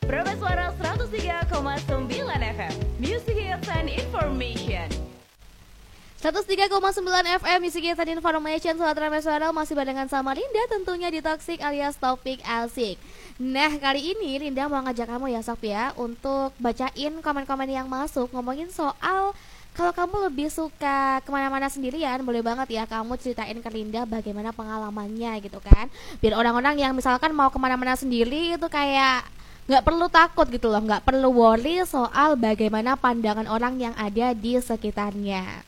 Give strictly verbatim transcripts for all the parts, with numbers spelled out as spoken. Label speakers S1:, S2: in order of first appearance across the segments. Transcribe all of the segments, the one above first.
S1: Prabes Suara seratus tiga koma sembilan F M, Music Hits and Information.
S2: seratus tiga koma sembilan F M Music Hits and Information. Sobat Prabes Suara masih barengan sama Linda tentunya di Toxic alias Topik Asik. Nah, kali ini Linda mau ngajak kamu ya Sob ya untuk bacain komen-komen yang masuk ngomongin soal kalau kamu lebih suka kemana-mana sendirian, boleh banget ya kamu ceritain ke Linda bagaimana pengalamannya gitu kan. Biar orang-orang yang misalkan mau kemana-mana sendiri itu kayak gak perlu takut gitu loh, gak perlu worry soal bagaimana pandangan orang yang ada di sekitarnya.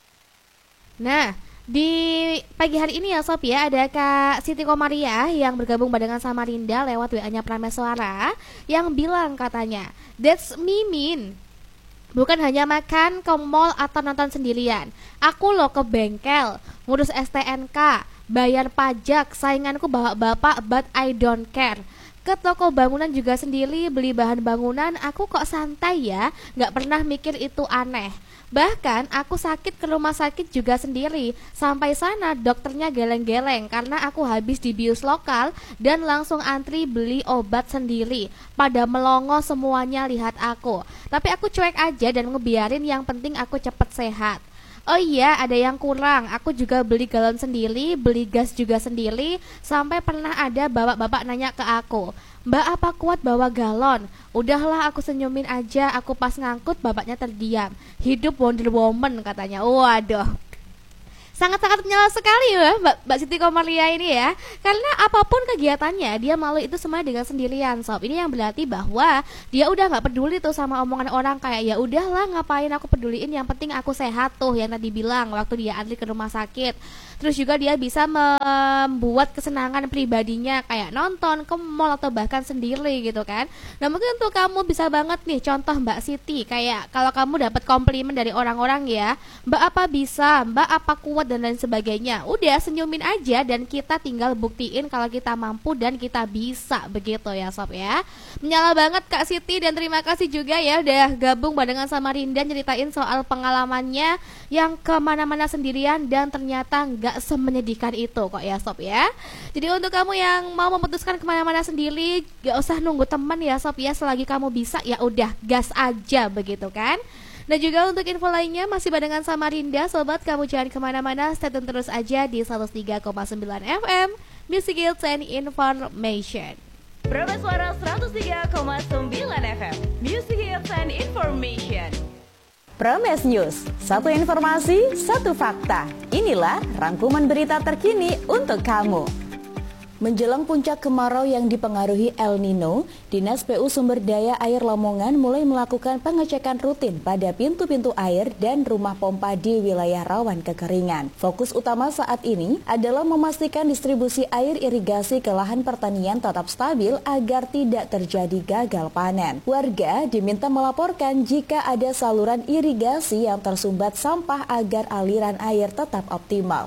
S2: Nah, di pagi hari ini ya Sob ya, ada Kak Siti Komaria yang bergabung barengan sama Linda lewat W A-nya Prames Suara yang bilang katanya, "That's me Min. Bukan hanya makan ke mall atau nonton sendirian. Aku loh ke bengkel, ngurus S T N K, bayar pajak, sainganku bawa bapak, but I don't care. Ke toko bangunan juga sendiri, beli bahan bangunan, aku kok santai ya, gak pernah mikir itu aneh. Bahkan aku sakit ke rumah sakit juga sendiri. Sampai sana dokternya geleng-geleng karena aku habis di bius lokal dan langsung antri beli obat sendiri. Pada melongo semuanya lihat aku. Tapi aku cuek aja dan ngebiarin, yang penting aku cepet sehat. Oh iya, ada yang kurang. Aku juga beli galon sendiri, beli gas juga sendiri. Sampai pernah ada bapak-bapak nanya ke aku, "Mbak, apa kuat bawa galon?" Udahlah, aku senyumin aja. Aku pas ngangkut bapaknya terdiam. Hidup Wonder Woman katanya. Waduh, sangat-sangat menyala sekali ya Mbak, Mbak Siti Komaria ini ya. Karena apapun kegiatannya dia malu itu semua dengan sendirian Sob. Ini yang berarti bahwa dia udah gak peduli tuh sama omongan orang. Kayak ya udahlah, ngapain aku peduliin, yang penting aku sehat tuh, yang tadi bilang waktu dia antri ke rumah sakit. Terus juga dia bisa membuat kesenangan pribadinya kayak nonton ke mall atau bahkan sendiri gitu kan. Nah mungkin untuk kamu bisa banget nih contoh Mbak Siti, kayak kalau kamu dapat komplimen dari orang-orang ya, "Mbak apa bisa, Mbak apa kuat," dan lain sebagainya. Udah senyumin aja dan kita tinggal buktiin kalau kita mampu dan kita bisa, begitu ya Sob ya. Menyala banget Kak Siti, dan terima kasih juga ya udah gabung barengan sama Rinda nyeritain soal pengalamannya yang kemana-mana sendirian dan ternyata nggak semenyedihkan itu kok ya Sob ya. Jadi untuk kamu yang mau memutuskan kemana-mana sendiri, gak usah nunggu teman ya Sob ya. Selagi kamu bisa ya udah gas aja, begitu kan. Dan juga untuk info lainnya masih barengan sama Rinda. Sobat, kamu jangan kemana-mana, stay tune terus aja di seratus tiga koma sembilan F M Music Hits and Information.
S1: Prabes Suara seratus tiga koma sembilan F M, Music Hits and Information.
S3: Prames News, satu informasi, satu fakta. Inilah rangkuman berita terkini untuk kamu. Menjelang puncak kemarau yang dipengaruhi El Nino, Dinas P U Sumber Daya Air Lamongan mulai melakukan pengecekan rutin pada pintu-pintu air dan rumah pompa di wilayah rawan kekeringan. Fokus utama saat ini adalah memastikan distribusi air irigasi ke lahan pertanian tetap stabil agar tidak terjadi gagal panen. Warga diminta melaporkan jika ada saluran irigasi yang tersumbat sampah agar aliran air tetap optimal.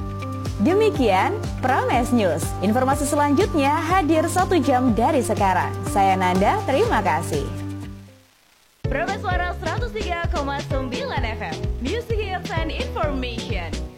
S3: Demikian Prames News. Informasi selanjutnya hadir satu jam dari sekarang. Saya Nanda, terima kasih.
S1: Prabes Suara seratus tiga koma sembilan F M, Music Hits and Information.